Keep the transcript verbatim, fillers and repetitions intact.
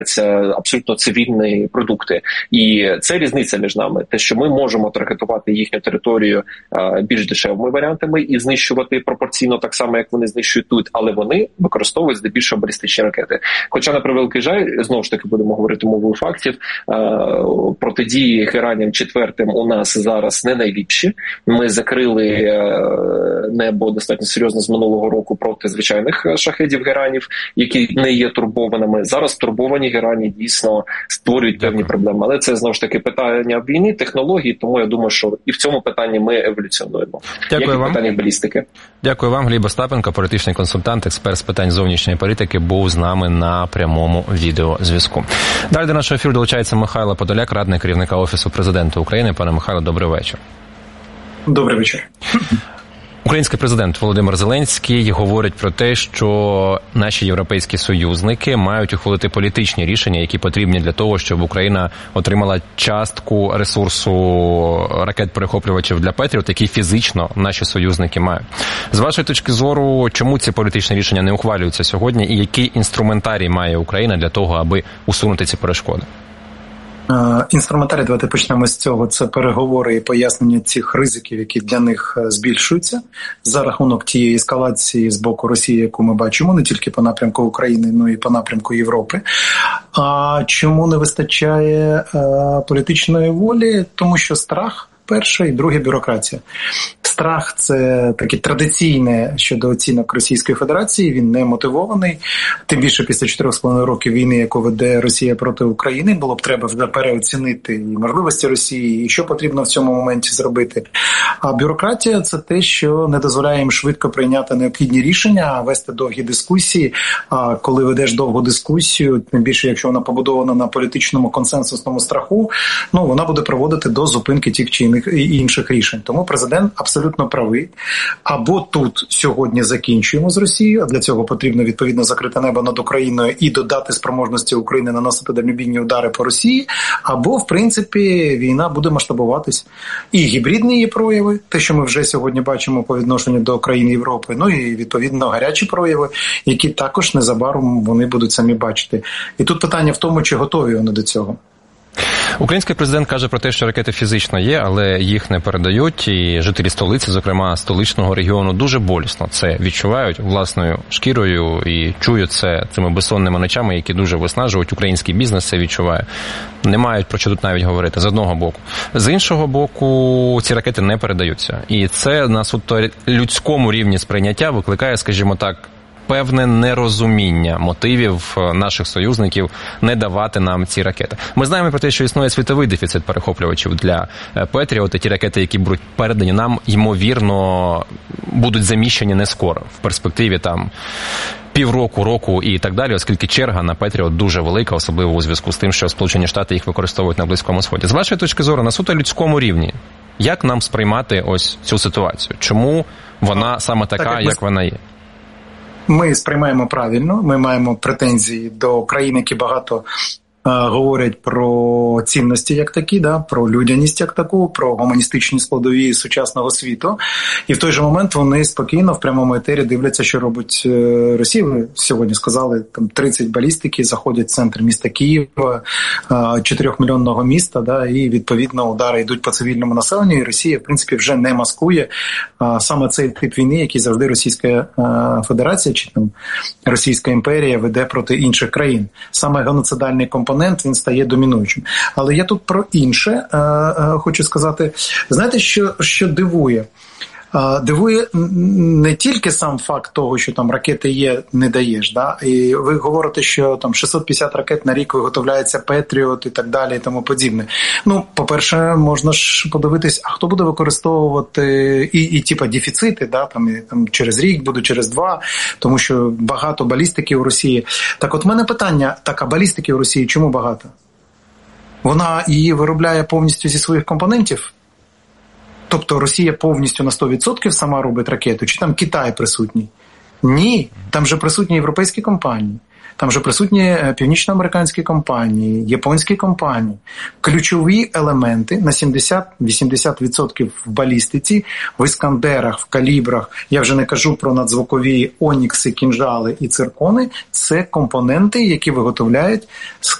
абсолютно цивільні продукти. І це різниця між нами. Те, що ми можемо таргетувати їхню територію а, більш дешевими варіантами і знищувати пропорційно так само, як вони знищують тут, але вони використовують здебільшого балістичні ракети. Хоча, на превеликий жаль, знову ж таки будемо говорити мовою фактів, а, протидії Іраням четвертим у нас зараз не найліпші. Ми закрили а, небо достатньо серйозно з минулого року проти звичайних шахедів Іранів, які не є турбованими. Зараз турбовані Ірані дійсно створюють певні проблеми. Але це, знову ж таки, питання війни, технологій, тому я думаю, що і в цьому питанні ми еволюціонуємо. Дякую як і в вам. питаннях балістики. Дякую вам. Гліб Остапенко, політичний консультант, експерт з питань зовнішньої політики, був з нами на прямому відеозв'язку. Далі до нашого ефіру долучається Михайло Подоляк, радник керівника Офісу Президента України. Пане Михайло, добрий вечір. Добрий вечір. Український президент Володимир Зеленський говорить про те, що наші європейські союзники мають ухвалити політичні рішення, які потрібні для того, щоб Україна отримала частку ресурсу ракет-перехоплювачів для Петріот, які фізично наші союзники мають. З вашої точки зору, чому ці політичні рішення не ухвалюються сьогодні і який інструментарій має Україна для того, аби усунути ці перешкоди? Інструментарій, давайте почнемо з цього. Це переговори і пояснення цих ризиків, які для них збільшуються за рахунок тієї ескалації з боку Росії, яку ми бачимо, не тільки по напрямку України, але й по напрямку Європи. А чому не вистачає політичної волі? Тому що страх, перше, і друге – бюрократія. Страх – це таке традиційне щодо оцінок Російської Федерації, він не мотивований. Тим більше після чотирьох з половиною років війни, яку веде Росія проти України, було б треба переоцінити і можливості Росії, і що потрібно в цьому моменті зробити. А бюрократія – це те, що не дозволяє їм швидко прийняти необхідні рішення, а вести довгі дискусії. А коли ведеш довгу дискусію, тим більше, якщо вона побудована на політичному консенсусному страху, ну, вона буде приводити до зупинки тих чи інших рішень. Тому президент абсолютно правий. Або тут сьогодні закінчуємо з Росією, а для цього потрібно відповідно закрити небо над Україною і додати спроможності України наносити дальнобійні удари по Росії, або, в принципі, війна буде масштабуватись. І гібридні її прояви, те, що ми вже сьогодні бачимо по відношенню до країн Європи, ну і, відповідно, гарячі прояви, які також незабаром вони будуть самі бачити. І тут питання в тому, чи готові вони до цього. Український президент каже про те, що ракети фізично є, але їх не передають, і жителі столиці, зокрема столичного регіону, дуже болісно це відчувають власною шкірою і чують це цими безсонними ночами, які дуже виснажують. Український бізнес це відчуває. Не мають про що тут навіть говорити, з одного боку. З іншого боку, ці ракети не передаються. І це на суто людському рівні сприйняття викликає, скажімо так, певне нерозуміння мотивів наших союзників не давати нам ці ракети. Ми знаємо про те, що існує світовий дефіцит перехоплювачів для Петріот, і ті ракети, які будуть передані нам, ймовірно, будуть заміщені не скоро, в перспективі там півроку, року і так далі, оскільки черга на Петріот дуже велика, особливо у зв'язку з тим, що Сполучені Штати їх використовують на Близькому Сході. З вашої точки зору, на суто людському рівні, як нам сприймати ось цю ситуацію? Чому вона саме така, так, як, як вона є? Ми сприймаємо правильно, ми маємо претензії до країн, які багато е, говорять про цінності як такі, да, про людяність як таку, про гуманістичні складові сучасного світу. І в той же момент вони спокійно в прямому етері дивляться, що робить е, Росія. Ви сьогодні сказали, там тридцять балістики заходять в центр міста Києва, е, чотирьохмільйонного міста, да, і відповідно удари йдуть по цивільному населенню, і Росія, в принципі, вже не маскує е, саме цей тип війни, який завжди Російська е, Федерація чи там Російська імперія веде проти інших країн. Саме геноцидальний компонент, він стає домінуючим. Але я тут про інше е, е, хочу сказати. Знаєте, що, що дивує? Дивує не тільки сам факт того, що там ракети є, не даєш, да? І ви говорите, що там шістсот п'ятдесят ракет на рік виготовляється Петріот і так далі і тому подібне. Ну, по-перше, можна ж подивитись, а хто буде використовувати і, і типа дефіцити, да? Там, і, там через рік буде, через два, тому що багато балістики у Росії. Так от в мене питання, так, а балістики у Росії чому багато? Вона її виробляє повністю зі своїх компонентів? Тобто Росія повністю на сто відсотків сама робить ракету, чи там Китай присутній? Ні, там же присутні європейські компанії. Там же присутні північноамериканські компанії, японські компанії. Ключові елементи на сімдесят-вісімдесят відсотків в балістиці, в іскандерах, в калібрах, я вже не кажу про надзвукові онікси, кінжали і циркони, це компоненти, які виготовляють